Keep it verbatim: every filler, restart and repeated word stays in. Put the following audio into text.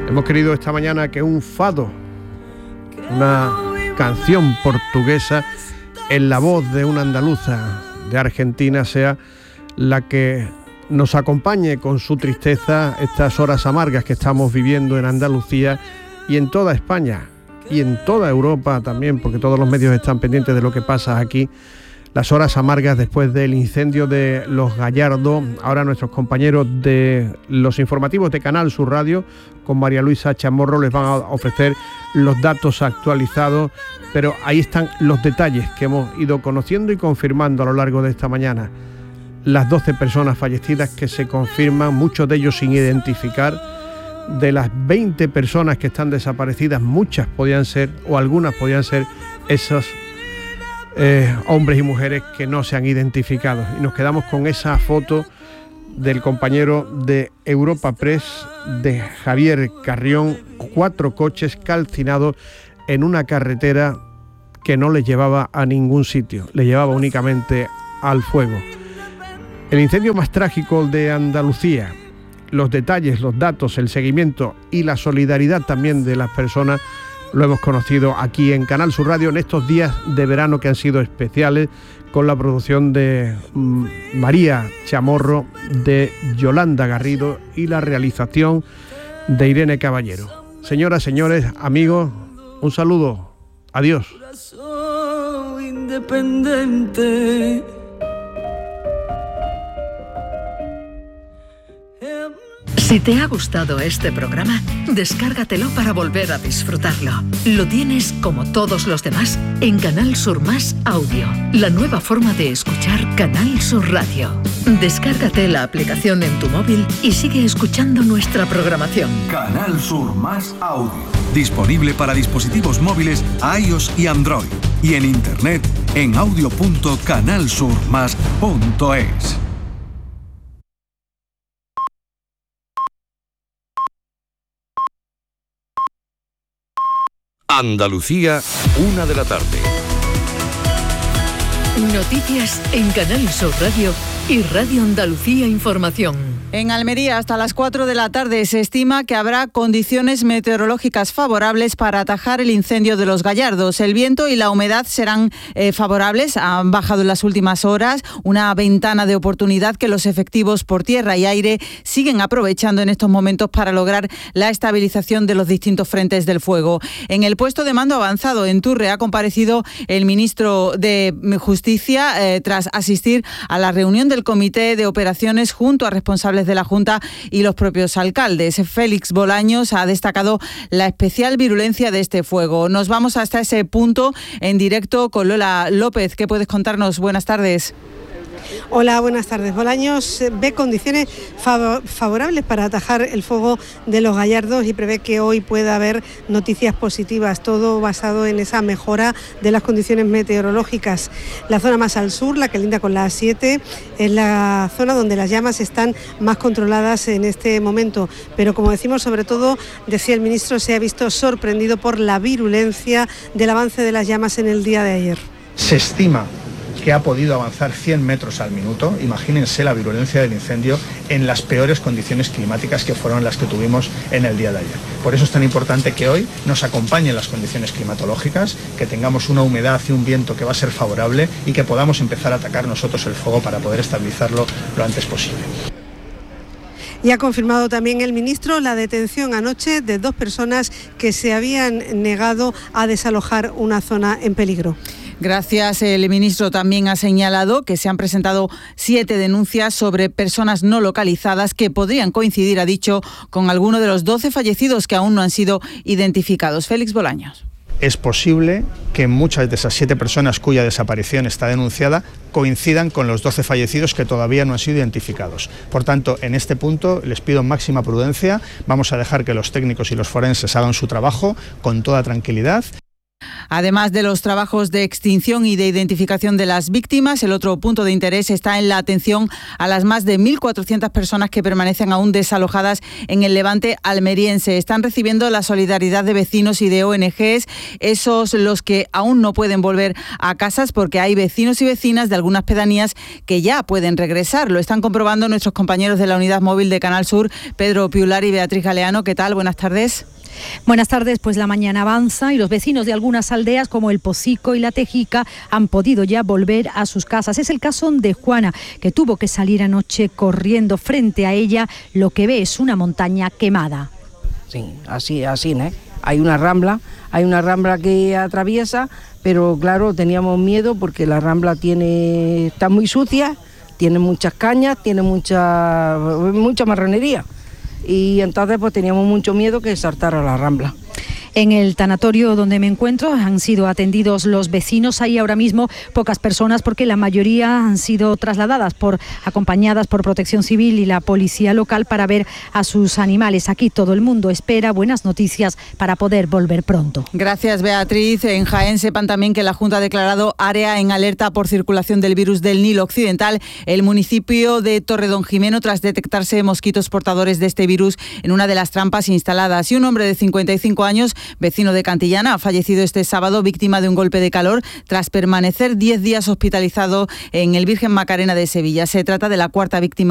Hemos querido esta mañana que un fado, una canción portuguesa en la voz de una andaluza de Argentina, sea la que nos acompañe con su tristeza estas horas amargas que estamos viviendo en Andalucía y en toda España y en toda Europa también, porque todos los medios están pendientes de lo que pasa aquí. Las horas amargas después del incendio de Los Gallardos. Ahora nuestros compañeros de los informativos de Canal Sur Radio, con María Luisa Chamorro, les van a ofrecer los datos actualizados, pero ahí están los detalles que hemos ido conociendo y confirmando a lo largo de esta mañana. Las doce personas fallecidas que se confirman, muchos de ellos sin identificar. De las veinte personas que están desaparecidas, muchas podían ser, o algunas podían ser esos Eh, hombres y mujeres que no se han identificado. Y nos quedamos con esa foto del compañero de Europa Press, de Javier Carrión, cuatro coches calcinados en una carretera que no les llevaba a ningún sitio, le llevaba únicamente al fuego. El incendio más trágico de Andalucía. Los detalles, los datos, el seguimiento y la solidaridad también de las personas lo hemos conocido aquí en Canal Sur Radio en estos días de verano que han sido especiales, con la producción de mm, María Chamorro, de Yolanda Garrido y la realización de Irene Caballero. Señoras, señores, amigos, un saludo. Adiós. Independiente. Si te ha gustado este programa, descárgatelo para volver a disfrutarlo. Lo tienes, como todos los demás, en Canal Sur Más Audio, la nueva forma de escuchar Canal Sur Radio. Descárgate la aplicación en tu móvil y sigue escuchando nuestra programación. Canal Sur Más Audio, disponible para dispositivos móviles iOS y Android, y en internet en audio punto canal sur más punto es. Andalucía, una de la tarde. Noticias en Canal Sur Radio y Radio Andalucía Información. En Almería, hasta las cuatro de la tarde, se estima que habrá condiciones meteorológicas favorables para atajar el incendio de Los Gallardos. El viento y la humedad serán eh, favorables, han bajado en las últimas horas, una ventana de oportunidad que los efectivos por tierra y aire siguen aprovechando en estos momentos para lograr la estabilización de los distintos frentes del fuego. En el puesto de mando avanzado en Turre ha comparecido el ministro de Justicia eh, tras asistir a la reunión del Comité de Operaciones junto a responsables de la Junta y los propios alcaldes. Félix Bolaños ha destacado la especial virulencia de este fuego. Nos vamos hasta ese punto en directo con Lola López. ¿Qué puedes contarnos? Buenas tardes. Hola, buenas tardes. Bolaños ve condiciones fav- favorables para atajar el fuego de Los Gallardos y prevé que hoy pueda haber noticias positivas, todo basado en esa mejora de las condiciones meteorológicas. La zona más al sur, la que linda con la A siete, es la zona donde las llamas están más controladas en este momento, pero como decimos, sobre todo, decía el ministro, se ha visto sorprendido por la virulencia del avance de las llamas en el día de ayer. Se estima que ha podido avanzar cien metros al minuto. Imagínense la virulencia del incendio en las peores condiciones climáticas que fueron las que tuvimos en el día de ayer. Por eso es tan importante que hoy nos acompañen las condiciones climatológicas, que tengamos una humedad y un viento que va a ser favorable y que podamos empezar a atacar nosotros el fuego para poder estabilizarlo lo antes posible. Y ha confirmado también el ministro la detención anoche de dos personas que se habían negado a desalojar una zona en peligro. Gracias. El ministro también ha señalado que se han presentado siete denuncias sobre personas no localizadas que podrían coincidir, ha dicho, con alguno de los doce fallecidos que aún no han sido identificados. Félix Bolaños. Es posible que muchas de esas siete personas cuya desaparición está denunciada coincidan con los doce fallecidos que todavía no han sido identificados. Por tanto, en este punto les pido máxima prudencia. Vamos a dejar que los técnicos y los forenses hagan su trabajo con toda tranquilidad. Además de los trabajos de extinción y de identificación de las víctimas, el otro punto de interés está en la atención a las más de mil cuatrocientas personas que permanecen aún desalojadas en el Levante almeriense. Están recibiendo la solidaridad de vecinos y de O N Ges, esos los que aún no pueden volver a casas, porque hay vecinos y vecinas de algunas pedanías que ya pueden regresar. Lo están comprobando nuestros compañeros de la unidad móvil de Canal Sur, Pedro Piular y Beatriz Galeano. ¿Qué tal? Buenas tardes. Buenas tardes, pues la mañana avanza y los vecinos de algunas aldeas como El Pocico y La Tejica han podido ya volver a sus casas. Es el caso de Juana, que tuvo que salir anoche corriendo. Frente a ella lo que ve es una montaña quemada. Sí, así, así, ¿no? Hay una rambla, hay una rambla que atraviesa, pero claro, teníamos miedo porque la rambla tiene, está muy sucia, tiene muchas cañas, tiene mucha, mucha marronería. Y entonces pues teníamos mucho miedo que saltara la rambla. En el tanatorio donde me encuentro han sido atendidos los vecinos. Hay ahora mismo pocas personas porque la mayoría han sido trasladadas, por acompañadas por Protección Civil y la policía local para ver a sus animales. Aquí todo el mundo espera buenas noticias para poder volver pronto. Gracias, Beatriz. En Jaén sepan también que la Junta ha declarado área en alerta por circulación del virus del Nilo Occidental el municipio de Torredonjimeno tras detectarse mosquitos portadores de este virus en una de las trampas instaladas. Y un hombre de cincuenta y cinco años, vecino de Cantillana, ha fallecido este sábado víctima de un golpe de calor tras permanecer diez días hospitalizado en el Virgen Macarena de Sevilla. Se trata de la cuarta víctima